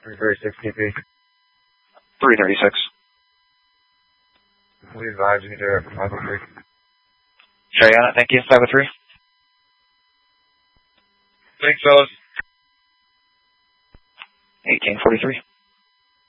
336 TP. 336. Please advise you need to 503. Carry on it, thank you. 503. Thanks, fellas. 1843.